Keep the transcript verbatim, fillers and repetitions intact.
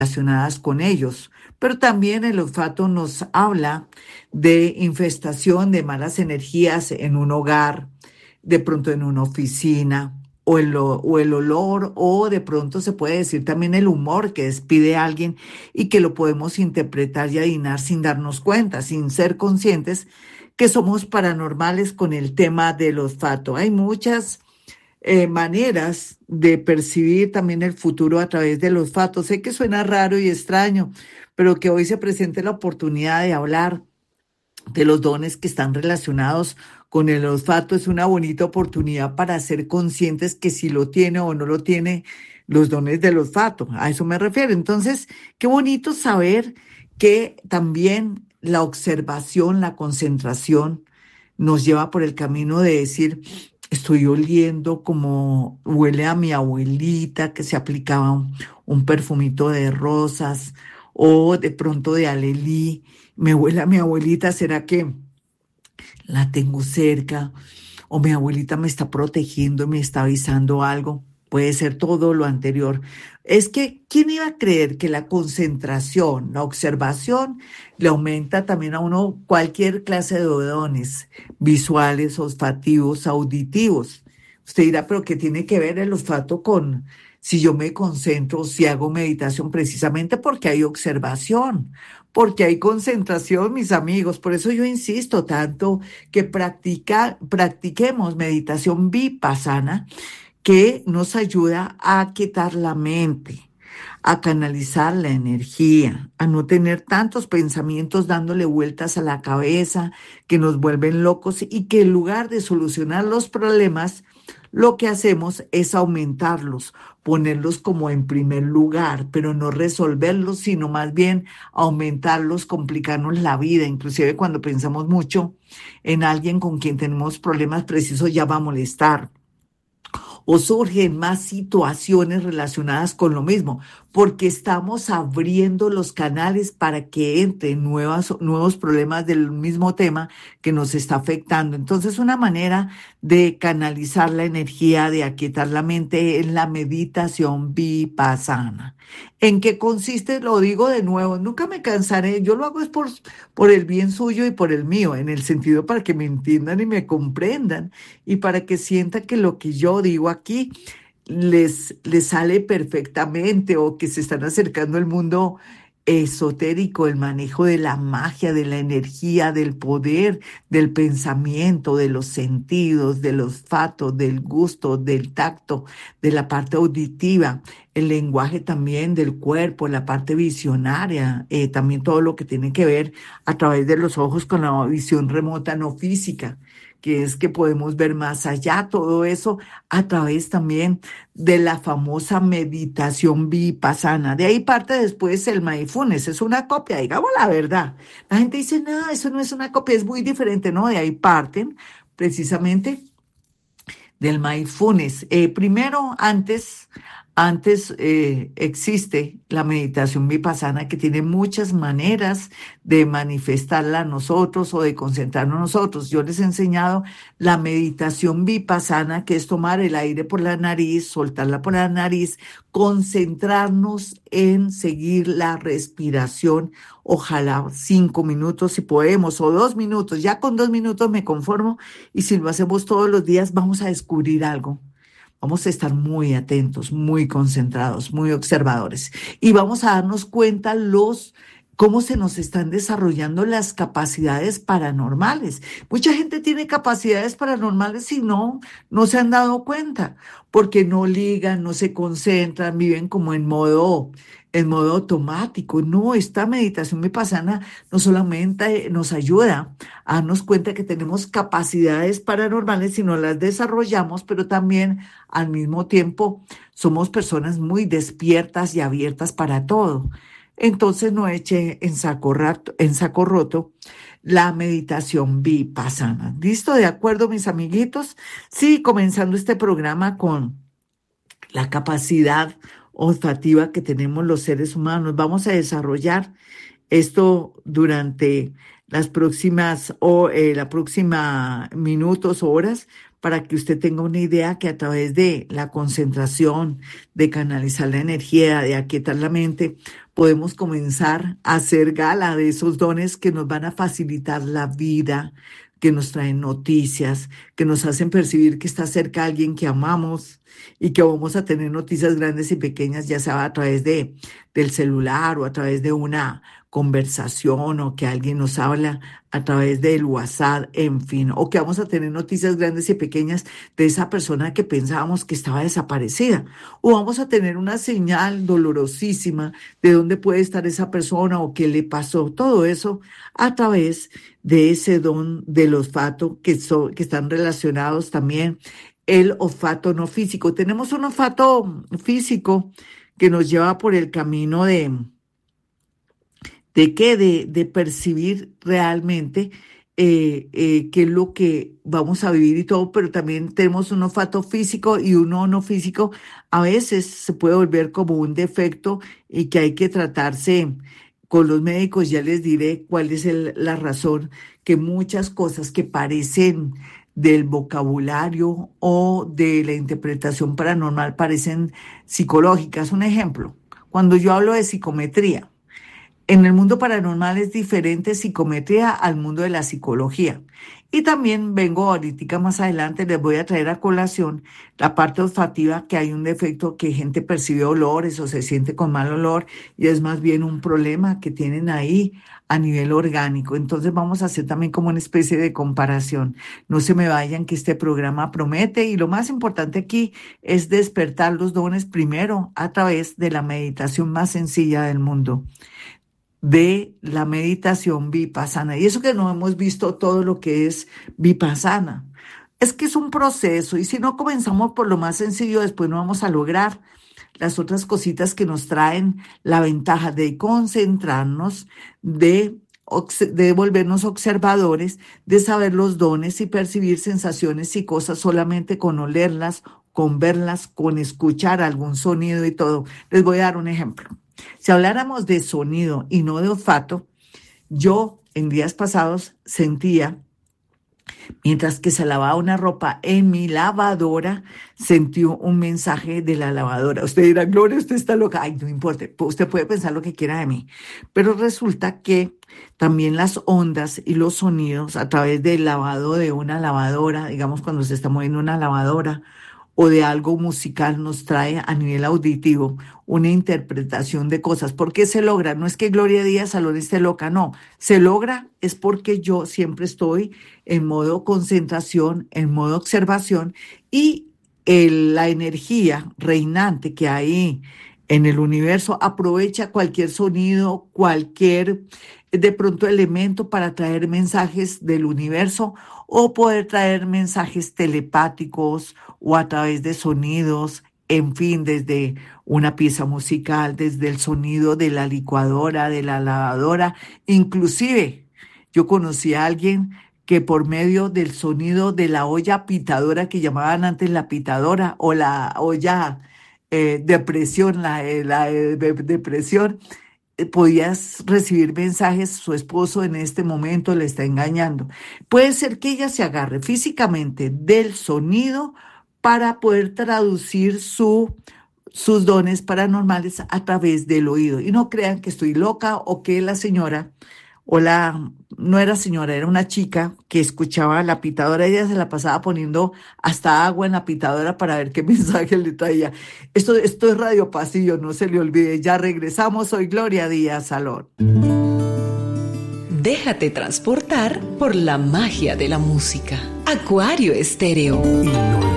relacionadas con ellos. Pero también el olfato nos habla de infestación de malas energías en un hogar, de pronto en una oficina, o el, o o el olor, o de pronto se puede decir también el humor que despide alguien y que lo podemos interpretar y adivinar sin darnos cuenta, sin ser conscientes que somos paranormales con el tema del olfato. Hay muchas eh, maneras de percibir también el futuro a través del olfato. Sé que suena raro y extraño, pero que hoy se presente la oportunidad de hablar de los dones que están relacionados con el olfato es una bonita oportunidad para ser conscientes que si lo tiene o no lo tiene los dones del olfato. A eso me refiero. Entonces, qué bonito saber que también la observación, la concentración nos lleva por el camino de decir, estoy oliendo como huele a mi abuelita que se aplicaba un, un perfumito de rosas o de pronto de alelí. Me huele a mi abuelita, ¿será que la tengo cerca? O mi abuelita me está protegiendo, me está avisando algo. Puede ser todo lo anterior. Es que, ¿quién iba a creer que la concentración, la observación, le aumenta también a uno cualquier clase de dones visuales, olfativos, auditivos? Usted dirá, pero ¿qué tiene que ver el olfato con si yo me concentro, si hago meditación? Precisamente porque hay observación, porque hay concentración, mis amigos. Por eso yo insisto tanto que practica, practiquemos meditación vipassana que nos ayuda a quitar la mente, a canalizar la energía, a no tener tantos pensamientos dándole vueltas a la cabeza que nos vuelven locos y que en lugar de solucionar los problemas, lo que hacemos es aumentarlos, ponerlos como en primer lugar, pero no resolverlos, sino más bien aumentarlos, complicarnos la vida. Inclusive cuando pensamos mucho en alguien con quien tenemos problemas precisos, ya va a molestar o surgen más situaciones relacionadas con lo mismo, porque estamos abriendo los canales para que entren nuevas, nuevos problemas del mismo tema que nos está afectando. Entonces, una manera de canalizar la energía, de aquietar la mente, es la meditación vipassana. ¿En qué consiste? Lo digo de nuevo, nunca me cansaré, yo lo hago es por, por el bien suyo y por el mío, en el sentido para que me entiendan y me comprendan y para que sientan que lo que yo digo aquí les, les sale perfectamente o que se están acercando al mundo esotérico, el manejo de la magia, de la energía, del poder, del pensamiento, de los sentidos, del olfato, del gusto, del tacto, de la parte auditiva, el lenguaje también del cuerpo, la parte visionaria, eh, también todo lo que tiene que ver a través de los ojos con la visión remota no física, que es que podemos ver más allá, todo eso a través también de la famosa meditación vipassana. De ahí parte después el mindfulness, es una copia, digamos la verdad. La gente dice, no, eso no es una copia, es muy diferente, ¿no? De ahí parten precisamente del mindfulness. Eh, primero, antes, antes eh, existe la meditación vipassana que tiene muchas maneras de manifestarla a nosotros o de concentrarnos nosotros. Yo les he enseñado la meditación vipassana, que es tomar el aire por la nariz, soltarla por la nariz, concentrarnos en seguir la respiración, ojalá cinco minutos si podemos, o dos minutos. Ya con dos minutos me conformo y si lo hacemos todos los días vamos a descubrir algo. Vamos a estar muy atentos, muy concentrados, muy observadores y vamos a darnos cuenta los cómo se nos están desarrollando las capacidades paranormales. Mucha gente tiene capacidades paranormales y no, no se han dado cuenta porque no ligan, no se concentran, viven como en modo, en modo automático. No, esta meditación vipassana no solamente nos ayuda a darnos cuenta que tenemos capacidades paranormales, sino las desarrollamos, pero también al mismo tiempo somos personas muy despiertas y abiertas para todo. Entonces no eche en saco, rato, en saco roto la meditación vipassana. ¿Listo? ¿De acuerdo, mis amiguitos? Sí, comenzando este programa con la capacidad olfativa que tenemos los seres humanos. Vamos a desarrollar esto durante las próximas, o eh, la próxima minutos, horas, para que usted tenga una idea que a través de la concentración, de canalizar la energía, de aquietar la mente, podemos comenzar a hacer gala de esos dones que nos van a facilitar la vida, que nos traen noticias, que nos hacen percibir que está cerca alguien que amamos y que vamos a tener noticias grandes y pequeñas, ya sea a través de, del celular o a través de una conversación o que alguien nos habla a través del WhatsApp, en fin, o que vamos a tener noticias grandes y pequeñas de esa persona que pensábamos que estaba desaparecida, o vamos a tener una señal dolorosísima de dónde puede estar esa persona o qué le pasó, todo eso a través de ese don del olfato que, so, que están relacionados también el olfato no físico. Tenemos un olfato físico que nos lleva por el camino de ¿De qué? De, de percibir realmente eh, eh, qué es lo que vamos a vivir y todo, pero también tenemos un olfato físico y uno no físico. A veces se puede volver como un defecto y que hay que tratarse con los médicos. Ya les diré cuál es el- la razón, que muchas cosas que parecen del vocabulario o de la interpretación paranormal parecen psicológicas. Un ejemplo, cuando yo hablo de psicometría. En el mundo paranormal es diferente psicometría al mundo de la psicología. Y también vengo ahorita más adelante, les voy a traer a colación la parte olfativa, que hay un defecto que gente percibe olores o se siente con mal olor y es más bien un problema que tienen ahí a nivel orgánico. Entonces vamos a hacer también como una especie de comparación. No se me vayan que este programa promete y lo más importante aquí es despertar los dones primero a través de la meditación más sencilla del mundo, de la meditación vipassana. Y eso que no hemos visto todo lo que es vipassana. Es que es un proceso y si no comenzamos por lo más sencillo, después no vamos a lograr las otras cositas que nos traen la ventaja de concentrarnos, de, obs- de volvernos observadores, de saber los dones y percibir sensaciones y cosas solamente con olerlas, con verlas, con escuchar algún sonido y todo. Les voy a dar un ejemplo. Si habláramos de sonido y no de olfato, yo en días pasados sentía, mientras que se lavaba una ropa en mi lavadora, sentí un mensaje de la lavadora. Usted dirá, Gloria, usted está loca. Ay, no importa, usted puede pensar lo que quiera de mí. Pero resulta que también las ondas y los sonidos a través del lavado de una lavadora, digamos cuando se está moviendo una lavadora, o de algo musical nos trae a nivel auditivo una interpretación de cosas. ¿Por qué se logra? No es que Gloria Díaz Salón esté loca, no. Se logra es porque yo siempre estoy en modo concentración, en modo observación y el- la energía reinante que hay en el universo aprovecha cualquier sonido, cualquier de pronto elemento para traer mensajes del universo o poder traer mensajes telepáticos o a través de sonidos, en fin, desde una pieza musical, desde el sonido de la licuadora, de la lavadora, inclusive yo conocí a alguien que por medio del sonido de la olla pitadora que llamaban antes la pitadora o la olla eh, de presión, la, eh, la eh, de, de presión, eh, podías recibir mensajes, su esposo en este momento le está engañando. Puede ser que ella se agarre físicamente del sonido para poder traducir su, sus dones paranormales a través del oído. Y no crean que estoy loca o que la señora, o la, no era señora, era una chica que escuchaba la pitadora, ella se la pasaba poniendo hasta agua en la pitadora para ver qué mensaje le traía. Esto, esto es Radio Pasillo, no se le olvide. Ya regresamos, soy Gloria Díaz Salón. Déjate transportar por la magia de la música. Acuario Estéreo. Y no